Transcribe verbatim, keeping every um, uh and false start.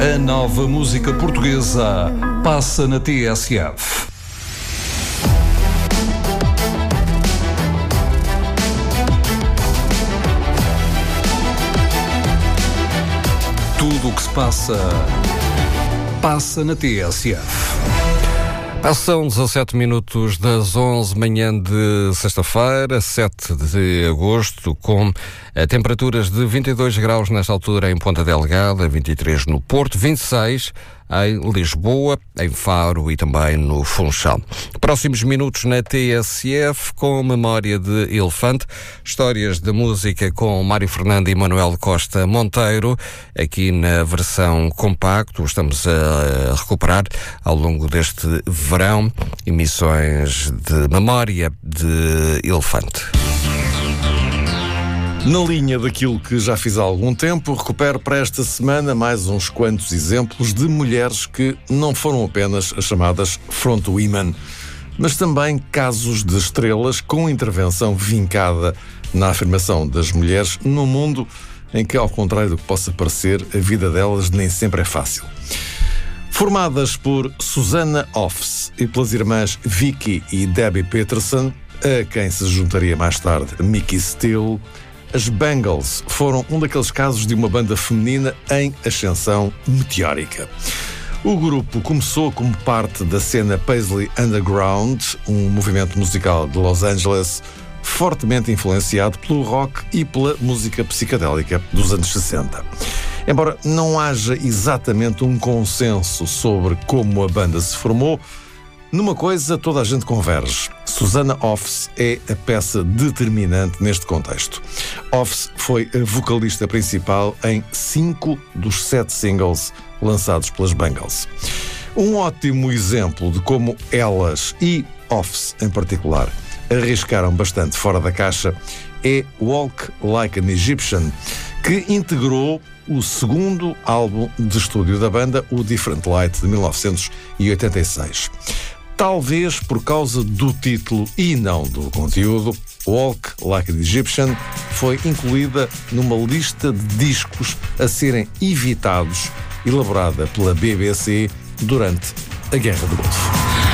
A nova música portuguesa passa na T S F. Tudo o que se passa, passa na T S F. São dezassete minutos das onze, manhã de sexta-feira, sete de agosto, com eh, temperaturas de vinte e dois graus nesta altura em Ponta Delgada, vinte e três no Porto, vinte e seis em Lisboa, em Faro e também no Funchal. Próximos minutos na T S F com memória de elefante, histórias de música com Mário Fernando e Manuel Costa Monteiro, aqui na versão compacto. Estamos a recuperar ao longo deste verão emissões de memória de elefante. Na linha daquilo que já fiz há algum tempo, recupero para esta semana mais uns quantos exemplos de mulheres que não foram apenas as chamadas frontwomen, mas também casos de estrelas com intervenção vincada na afirmação das mulheres num mundo em que, ao contrário do que possa parecer, a vida delas nem sempre é fácil. Formadas por Susanna Hoffs e pelas irmãs Vicky e Debbie Peterson, a quem se juntaria mais tarde Mickey Steele, as Bangles foram um daqueles casos de uma banda feminina em ascensão meteórica. O grupo começou como parte da cena Paisley Underground, um movimento musical de Los Angeles fortemente influenciado pelo rock e pela música psicadélica dos anos sessenta. Embora não haja exatamente um consenso sobre como a banda se formou, numa coisa toda a gente converge. Susanna Hoffs é a peça determinante neste contexto. Hoffs foi a vocalista principal em cinco dos sete singles lançados pelas Bangles. Um ótimo exemplo de como elas, e Hoffs em particular, arriscaram bastante fora da caixa é Walk Like an Egyptian, que integrou o segundo álbum de estúdio da banda, o Different Light, de mil novecentos e oitenta e seis. Talvez por causa do título e não do conteúdo, Walk Like an Egyptian foi incluída numa lista de discos a serem evitados, elaborada pela B B C durante a Guerra do Golfo.